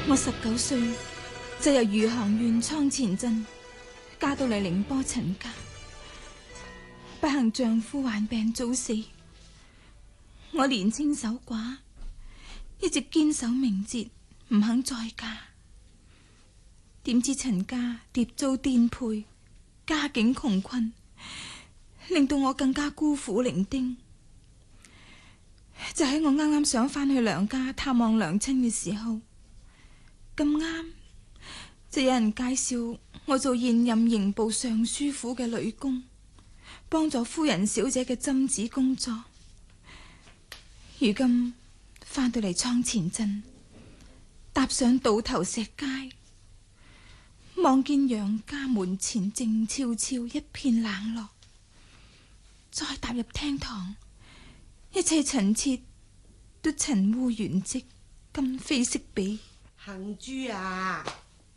我19歲就由餘杭縣倉前鎮嫁到嚟寧波陳家，不幸丈夫患病早死，我年青守寡，一直堅守名節，唔肯再嫁。點知陳家疊遭顛沛，家境窮困，令到我更加孤苦伶仃。就喺我啱啱想翻去娘家探望娘親嘅時候，咁啱就有人介紹我做現任刑部尚書府嘅女工，幫助夫人小姐嘅針黹工作。如今翻到嚟倉前鎮，踏上渡頭石街，望見楊家門前靜悄悄，一片冷落。再踏入廳堂，一切陳設都塵污原迹，今非昔比。 杏珠啊，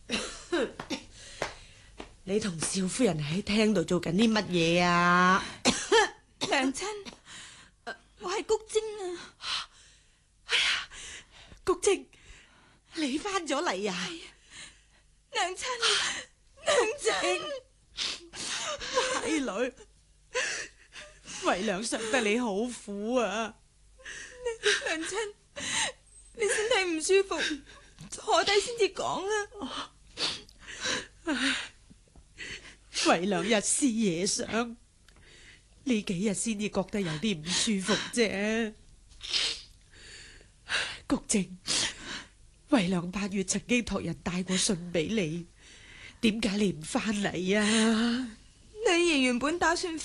你同少夫人喺廳度做緊啲乜嘢啊？ 娘親，我係菊晶啊！ 哎呀，菊晶，你翻咗嚟啊？ 娘親，娘親， 仔女，為娘想得你好苦啊！ 娘親，你身體唔舒服，坐低先至講啊！ 為娘日思夜想，呢幾日先至覺得有啲唔舒服啫。菊晶，為娘8月曾經託人帶過信俾你，點解你唔翻嚟啊？ 女兒原本打算